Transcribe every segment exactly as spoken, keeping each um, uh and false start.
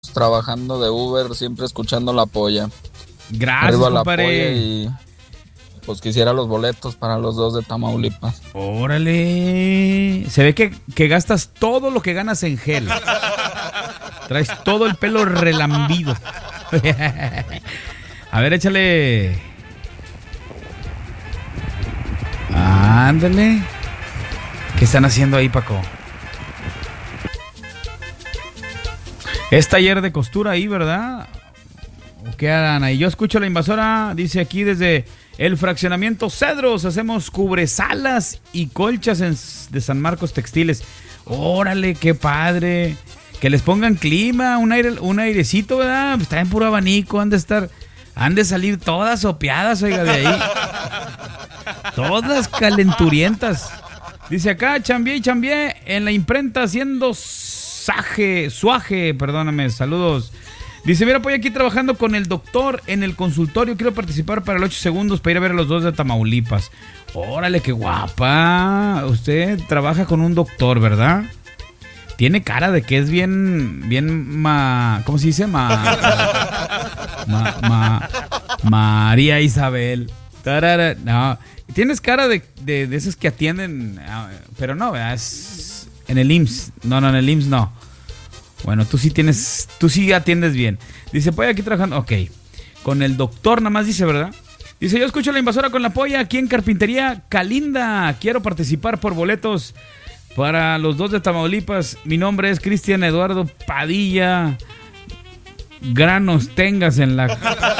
trabajando de Uber, siempre escuchando La Polla. Gracias, Arriba compadre. La Polla y pues quisiera los boletos para los dos de Tamaulipas. Órale. Se ve que, que gastas todo lo que ganas en gel. Traes todo el pelo relambido. A ver, échale. Ándale. ¿Qué están haciendo ahí, Paco? Es taller de costura ahí, ¿verdad? ¿O qué harán ahí? Yo escucho a la invasora, dice aquí desde el fraccionamiento Cedros, hacemos cubresalas y colchas en, de San Marcos Textiles. Órale, qué padre. Que les pongan clima, un aire, un airecito, ¿verdad? Está en puro abanico, han de estar, han de salir todas sopeadas, oiga, de ahí. Todas calenturientas. Dice acá, chambié y chambié en la imprenta haciendo saje, suaje, perdóname, saludos. Dice, mira, pues aquí trabajando con el doctor en el consultorio, quiero participar para el ocho segundos para ir a ver a los dos de Tamaulipas. Órale, qué guapa. Usted trabaja con un doctor, ¿verdad? Tiene cara de que es bien, bien, ma, ¿cómo se dice? Ma, ma, ma, María Isabel. Tarara, no, tienes cara de, de, de esos que atienden, pero no, es en el I M S S. No, no, en el I M S S no. Bueno, tú sí tienes, tú sí atiendes bien. Dice, pues aquí trabajando, ok. Con el doctor nada más dice, ¿verdad? Dice, yo escucho a la invasora con la polla aquí en Carpintería Calinda. Quiero participar por boletos para los dos de Tamaulipas. Mi nombre es Cristian Eduardo Padilla. Granos tengas en la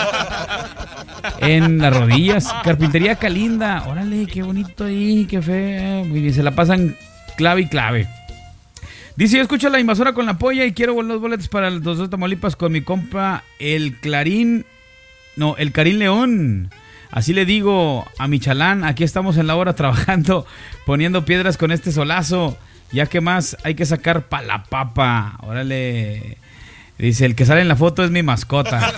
en las rodillas. Carpintería Calinda. Órale, qué bonito ahí, qué feo. Muy bien, se la pasan clave y clave. Dice, yo escucho a la invasora con la polla y quiero los boletos para los dos de Tamaulipas con mi compa el Clarín. No, el Karim León. Así le digo a mi chalán, aquí estamos en la hora trabajando, poniendo piedras con este solazo. Ya que más hay que sacar pa' la papa. Órale. Dice, el que sale en la foto es mi mascota.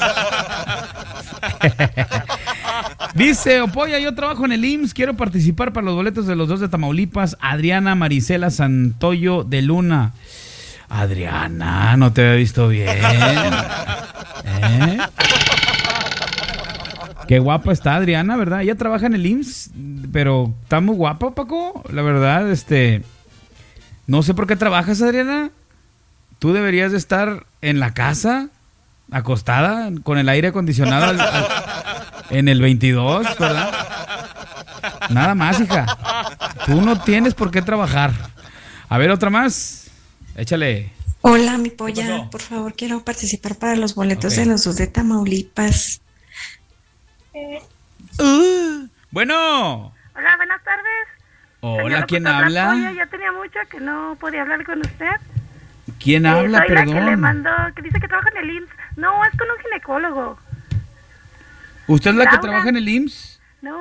Dice, Opoya, yo trabajo en el I M S S, quiero participar para los boletos de los dos de Tamaulipas. Adriana Marisela Santoyo de Luna. Adriana, no te había visto bien. ¿Eh? Qué guapa está Adriana, ¿verdad? Ella trabaja en el I M S S, pero está muy guapa, Paco. La verdad, este... No sé por qué trabajas, Adriana. Tú deberías de estar en la casa, acostada, con el aire acondicionado al, al, en el veintidós, ¿verdad? Nada más, hija. Tú no tienes por qué trabajar. A ver, otra más. Échale. Hola, mi polla. Por favor, quiero participar para los boletos okay. de los dos de Tamaulipas. Uh, bueno. Hola, buenas tardes. Hola, Señor, ¿quién habla? Polla, ya tenía mucho que no podía hablar con usted. ¿Quién habla, soy perdón? La que le mandó, que dice que trabaja en el I M S S. No, es con un ginecólogo. ¿Usted es la Laura. que trabaja en el I M S S? No.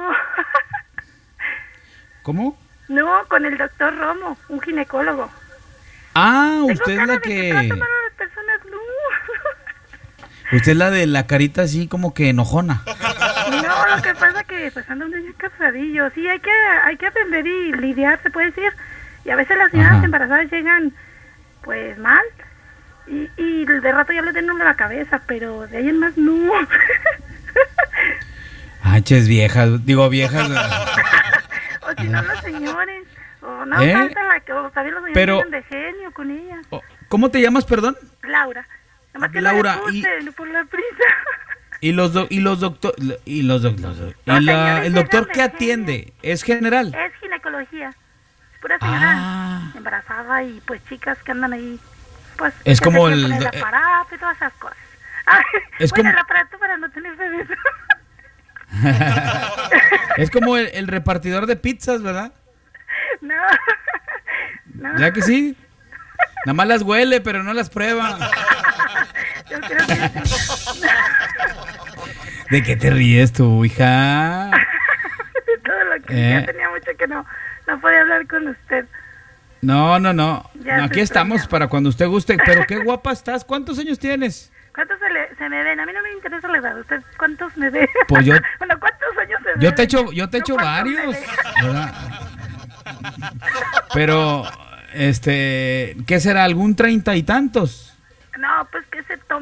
¿Cómo? No, con el doctor Romo, un ginecólogo. Ah, Tengo usted es cara la de que... que trata mal a las personas, no. Usted es la de la carita así como que enojona. No, lo que pasa es que pues anda un niño cansadillo. Sí, hay que, hay que aprender y lidiar, se puede decir. Y a veces las señoras Ajá. embarazadas llegan... pues mal y, y de rato ya le den uno la cabeza, pero de ahí en más no. Haches viejas, digo viejas. O si no los señores, o no ¿Eh? falta la que, o también los señores pero, tienen de genio con ellas. ¿Cómo te llamas, perdón? Laura. Nada más que Laura, no le puse, y, por la prisa. Y los do, y los doctor y los doctores no, y la, señores, el doctor que genio. atiende es general. Es ginecología. Pura señora ah. embarazada y pues chicas que andan ahí pues es como el, el aparato y todas esas cosas. Ay, es bueno, como... el aparato para no tener bebés. Es como el, el repartidor de pizzas, ¿verdad? No, no. ¿Ya que sí? Nada más las huele, pero no las prueba. Yo creo que sí. ¿De qué te ríes tú, hija? De todo lo que eh. ya tenía mucho que no, no podía hablar con usted. No, no, no. no aquí estamos extraña. Para cuando usted guste. Pero qué guapa estás. ¿Cuántos años tienes? ¿Cuántos se, le, se me ven? A mí no me interesa la edad. ¿Usted cuántos me ve? Pues yo... Bueno, ¿cuántos años se yo ven? te echo, yo te echo varios. ¿Verdad? Pero, este... ¿qué será? ¿Algún treinta y tantos? no, pues que se tome